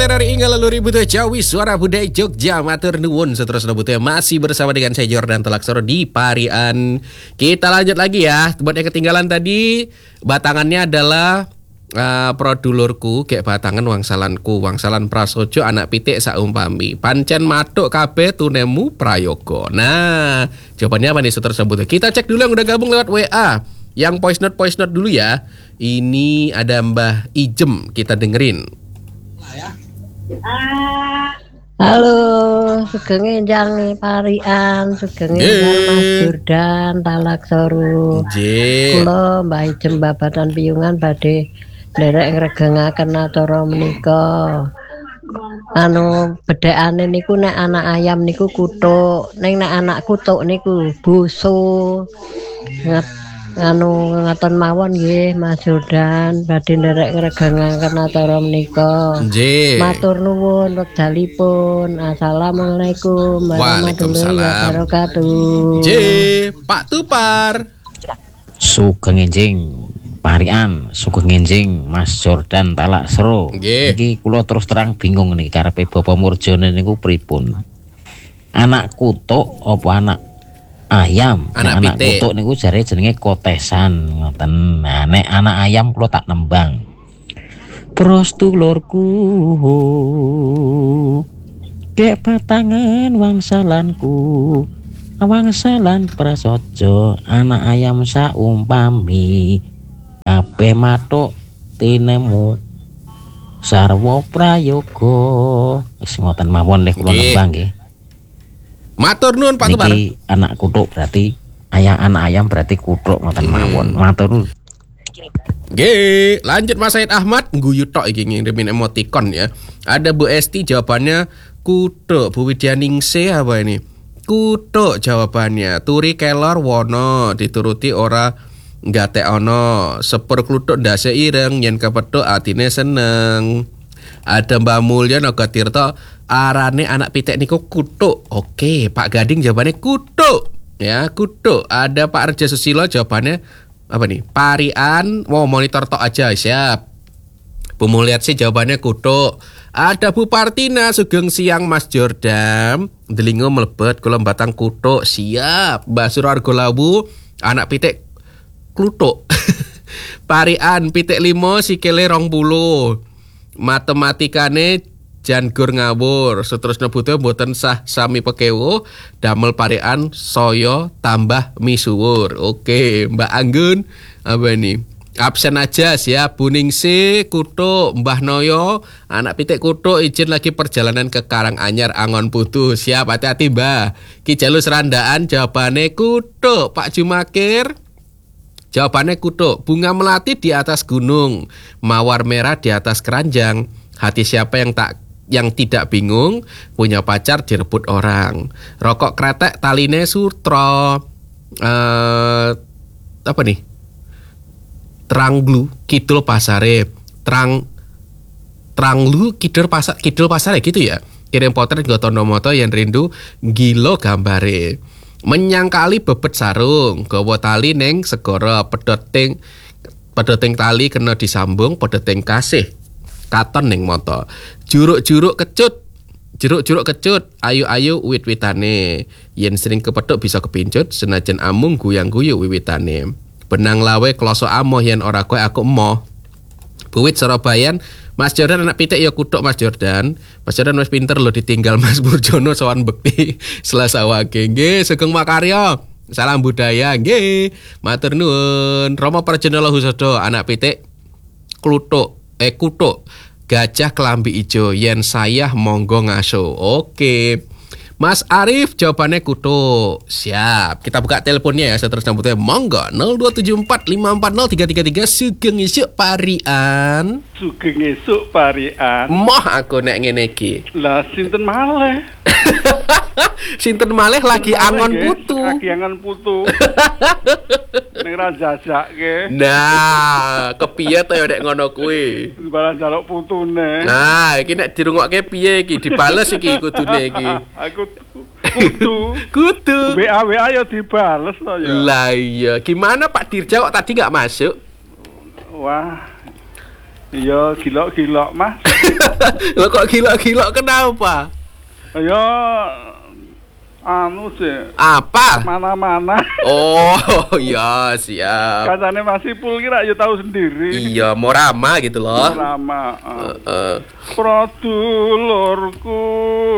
Itinerary Inggal Luri Butuh Jawi Suara Budaya Jogja Matur Nuwun. Seterusnya Butuh masih bersama dengan saya Jordan Talaksoro di Parian. Kita lanjut lagi ya. Buat yang ketinggalan tadi, batangannya adalah produlurku kayak batangan wangsalan prasojo anak pitik saumpami pancen matuk kabeh tunemu prayoga. Nah, jawabannya apa nih seterusnya Butuh? Kita cek dulu yang udah gabung lewat WA. Yang voice note dulu ya. Ini ada Mbah Ijem, kita dengerin. Halo, sugeng enjang Parian, sugeng enjang Mas Jordan Talaksoro. Kula Mbah Ijem Babatan Piyungan badhe nderek ngregengaken acara menika. Bedhekane niku nek anak ayam niku kuthuk, ning nek anak kuthuk niku buso. Ngaton mawon nggih Mas Jordan badhe nderek ngregengaken acara menika. Nggih. Matur nuwun wekdalipun. Assalamualaikum warahmatullahi wabarakatuh. Nggih, Pak Tupar. Sugeng enjing Parian, sugeng enjing Mas Jordan Talaksoro. Iki kula terus terang bingung nih karepe Bapak Murjone niku pripun. Anak kutuk apa anak ayam? Anak kutuk niku jare jenenge kotesan ngoten. Nah, nek anak ayam kula tak nembang. Prostulurku kek batangan wangsalan prasojo anak ayam saumpami kabeh matuk tinemu sarwa prayoga. Wis ngoten mawon lek kula nembang nggih. Matur nuwun Pak Tupar. Niki anak kutuk berarti anak ayam berarti kutuk ngoten mawon. Matur nuwun. Nggih, lanjut Mas Said Ahmad ngguyu tok iki ngirimin emoticon ya. Ada Bu Esti jawabannya kutuk. Bu Widyaningsih apa ini? Kutuk jawabannya. Turi kelor wono dituruti ora nggatek ono. Sepur kluthuk ndase ireng yen kepethuk atine seneng. Ada Mbak Mulya Naga Tirta arane anak pitik niku kutuk. Oke, Pak Gading jawabannya kutuk. Ya, kutuk. Ada Pak Reja Susilo jawabannya apa nih? Parian. Mau monitor tok aja, siap. Bu Mulyarsi jawabannya kutuk. Ada Bu Partina, sugeng siang Mas Jordan. Delingo mlebet kula batang kutuk, siap. Mbak Surargo Lawu, anak pitik kluthuk. Parian pitik 5 sikile 20. Matematikane jan gur ngawur. Seterusnya Butuh mboten sah sami pekewo damel parian saya tambah misuwur. Oke, Mbak Anggun apa ini? Absen aja siap. Buningsih kuthuk. Mbah Noyo anak pitik kuthuk izin lagi perjalanan ke Karanganyar Angon Putu. Siap, hati-hati Mbah. Ki Jalu Serandaan jawabannya kuthuk. Pak Jumakir jawabannya kuthuk. Bunga melati di atas gunung, mawar merah di atas keranjang. Hati siapa yang tidak bingung, punya pacar direbut orang. Rokok kretek taline sutro. Apa nih? Tranglu kidul pasare. Tranglu kidul pasare gitu ya. Kirim potret gotono moto yang rindu gilo gambare. Menyangkali bebet sarung, gawa tali neng segara pedoting tali kena disambung pedoting kasih. Katon neng moto. Juruk-juruk kecut, ayu-ayu wit-witane. Yen sering kepethuk bisa kepincut, senajan amung guyang-guyu wiwitane. Benang lawe kloso amoh yen ora kowe aku emoh. Buwit Surabayan, Mas Jordan anak pitik ya kuthuk Mas Jordan. Mas Jordan wis pinter lho ditinggal Mas Burjono sowan bekti Selasa wage. Nggih, sugeng makarya. Salam budaya nggih. Matur nuwun. Rama Prajenala Husodo anak pitik kuthuk. Gajah kelambi ijo yen sayah monggo ngaso. Oke. Mas Arif jawabannya kuthuk. Siap. Kita buka teleponnya ya seterusnya Butuh. Monggo 02745403333. Sugeng esuk Parian. Sugeng esuk Parian. Moh aku nek ngene iki. Lah sinten malih? Sinten malih lagi angon putu. Lagi angon putu. Ning ra jajakke. Nah, kepiye to ya nek ngono kuwi? Barang jaluk putune. Nah, iki nek dirungokke piye iki? Dibales iki kudune iki. Aku kutu. WA ya dibales to ya. Lah iya, gimana Pak Dirja kok tadi enggak masuk? Wah. Iya, gilok-gilok, Mas. Lo kok gila-gila kenapa? Ya anu sih. Apa? Mana-mana. Oh, ya siap. Kacane Mas Ipul kira ya tahu sendiri. Iya, mau ramah gitu loh. Lama. Heeh. Produlurku